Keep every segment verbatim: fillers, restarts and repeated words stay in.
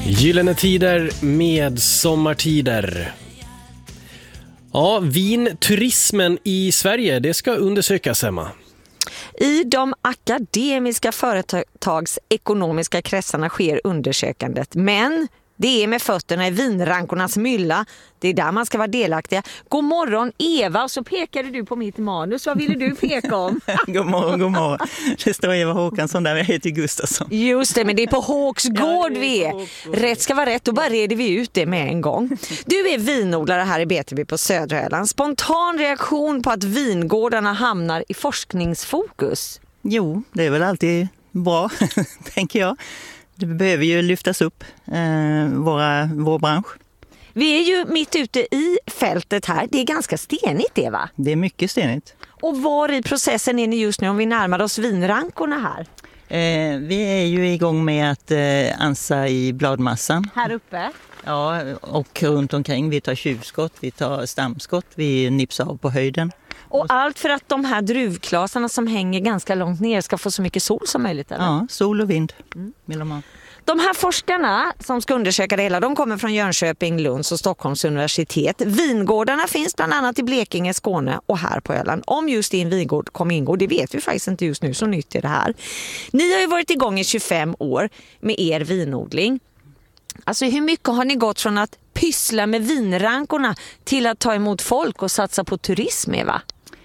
Gyllene tider med sommartider. Ja, vinturismen i Sverige, det ska undersökas, Emma. I de akademiska företagsekonomiska kretsarna sker undersökandet, men det är med fötterna i vinrankornas mylla. Det är där man ska vara delaktiga. God morgon Eva, och så pekade du på mitt manus. Vad ville du peka om? god morgon, god morgon. Det står Eva Håkansson där, jag heter Gustafsson. Just det, men det är på Håksgård ja, vi är. Håksgård. Rätt ska vara rätt, då bara reder vi ut det med en gång. Du är vinodlare här i B T B på södra Öland. Spontan reaktion på att vingårdarna hamnar i forskningsfokus? Jo, det är väl alltid bra, tänker jag. Det behöver ju lyftas upp, eh, våra, vår bransch. Vi är ju mitt ute i fältet här. Det är ganska stenigt, Eva. Det är mycket stenigt. Och var i processen är ni just nu om vi närmar oss vinrankorna här? Eh, vi är ju igång med att eh, ansa i bladmassan. Här uppe? Ja, och runt omkring. Vi tar tjuvskott, vi tar stamskott, vi nipsar av på höjden. Och allt för att de här druvklasarna som hänger ganska långt ner ska få så mycket sol som möjligt, eller? Ja, sol och vind vill de ha. De här forskarna som ska undersöka det hela, de kommer från Jönköping, Lunds och Stockholms universitet. Vingårdarna finns bland annat i Blekinge, Skåne och här på Öland. Om just din vingård kommer ingå, det vet vi faktiskt inte just nu, så nytt är det här. Ni har ju varit igång i tjugofem år med er vinodling. Alltså hur mycket har ni gått från att pyssla med vinrankorna till att ta emot folk och satsa på turism, Eva?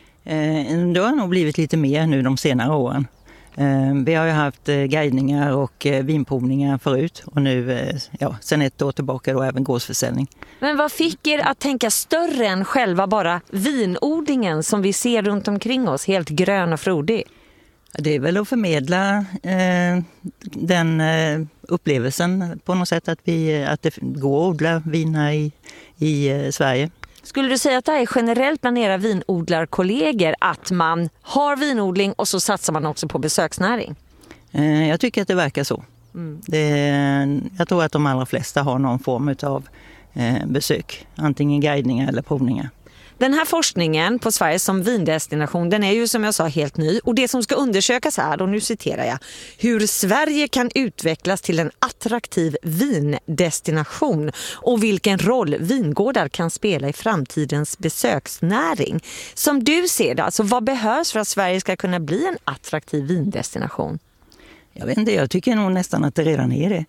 Eh, det har nog blivit lite mer nu de senare åren. Eh, vi har ju haft eh, guidningar och eh, vinprovningar förut och nu, eh, ja, sen ett år tillbaka då även gårdsförsäljning. Men vad fick er att tänka större än själva bara vinodlingen som vi ser runt omkring oss, helt grön och frodig? Det är väl att förmedla eh, den eh, upplevelsen på något sätt att, vi, att det går att odla viner i, i eh, Sverige. Skulle du säga att det är generellt bland era vinodlarkollegor att man har vinodling och så satsar man också på besöksnäring? Eh, jag tycker att det verkar så. Mm. Det, jag tror att de allra flesta har någon form av eh, besök, antingen guidningar eller provningar. Den här forskningen på Sverige som vindestination, den är ju som jag sa helt ny. Och det som ska undersökas här, och nu citerar jag, hur Sverige kan utvecklas till en attraktiv vindestination och vilken roll vingårdar kan spela i framtidens besöksnäring. Som du ser det, alltså vad behövs för att Sverige ska kunna bli en attraktiv vindestination? Jag vet inte, jag tycker nog nästan att det redan är det.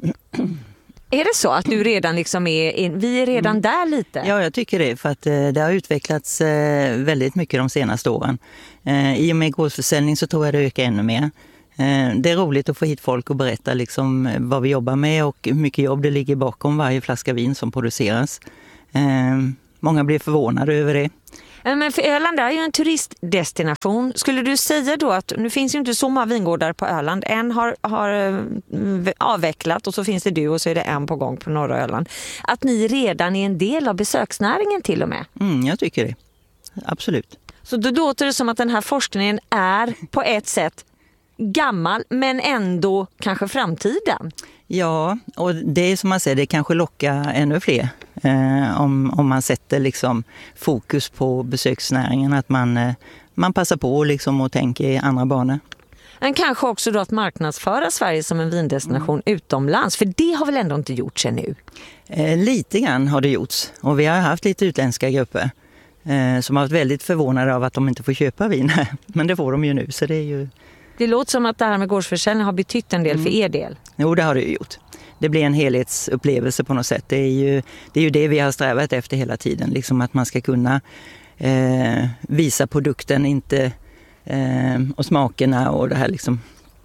Är det så att du redan liksom är, vi är redan mm. där lite? Ja, jag tycker det, för att eh, det har utvecklats eh, väldigt mycket de senaste åren. Eh, I och med gårdsförsäljning så tror jag det ökar ännu mer. Eh, det är roligt att få hit folk och berätta liksom vad vi jobbar med och hur mycket jobb det ligger bakom varje flaska vin som produceras. Eh, många blir förvånade över det. Men för Öland är ju en turistdestination. Skulle du säga då att, nu finns ju inte så många vingårdar på Öland. En har, har avvecklat och så finns det du och så är det en på gång på norra Öland. Att ni redan är en del av besöksnäringen till och med. Mm, jag tycker det. Absolut. Så då låter det som att den här forskningen är på ett sätt gammal men ändå kanske framtiden. Ja, och det är som man säger, det kanske lockar ännu fler eh, om, om man sätter liksom fokus på besöksnäringen, att man, eh, man passar på liksom och tänker i andra banor. Men kanske också då att marknadsföra Sverige som en vindestination mm. utomlands, för det har väl ändå inte gjorts ännu? Eh, lite grann har det gjorts, och vi har haft lite utländska grupper eh, som har varit väldigt förvånade av att de inte får köpa vin här, men det får de ju nu, så det är ju... Det låter som att det här med gårdsförsäljning har betytt en del mm. för er del. Jo, det har det ju gjort. Det blir en helhetsupplevelse på något sätt. Det är ju det, är ju det vi har strävat efter hela tiden. Liksom att man ska kunna eh, visa produkten, inte eh, och smakerna och det här liksom.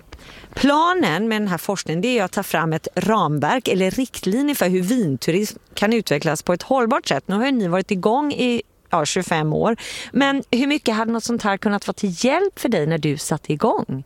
Planen med den här forskningen, det är att ta fram ett ramverk eller riktlinjer för hur vinturism kan utvecklas på ett hållbart sätt. Nu har ni varit igång i ja, tjugofem år. Men hur mycket hade något sånt här kunnat vara till hjälp för dig när du satte igång?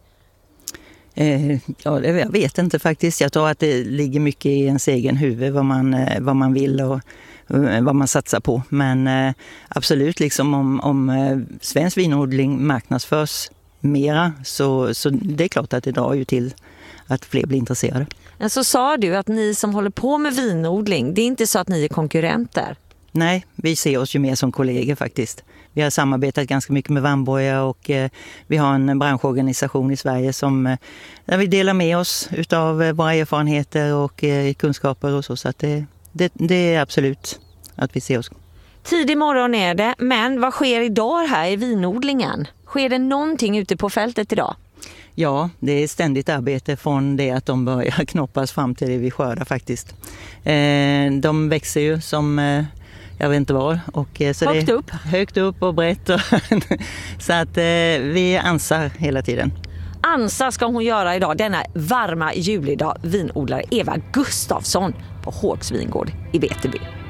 Eh, ja, jag vet inte faktiskt. Jag tror att det ligger mycket i ens egen huvud vad man, vad man vill och vad man satsar på. Men eh, absolut, liksom om, om eh, svensk vinodling marknadsförs mera, så, så det är klart att det drar ju till att fler blir intresserade. Men så sa du att ni som håller på med vinodling, det är inte så att ni är konkurrenter? Nej, vi ser oss ju mer som kollegor faktiskt. Vi har samarbetat ganska mycket med Vannboja och eh, vi har en branschorganisation i Sverige som eh, där vi delar med oss utav eh, våra erfarenheter och eh, kunskaper och så. Så att det, det, det är absolut att vi ser oss. Tidig morgon är det, men vad sker idag här i vinodlingen? Sker det någonting ute på fältet idag? Ja, det är ständigt arbete från det att de börjar knoppas fram till det vi skördar faktiskt. Eh, de växer ju som eh, jag vet inte var. Och, eh, så högt det är upp? Högt upp och brett. Och så att eh, vi ansar hela tiden. Ansa ska hon göra idag, denna varma julidag, vinodlare Eva Gustafsson på Hågs vingård i Veterby.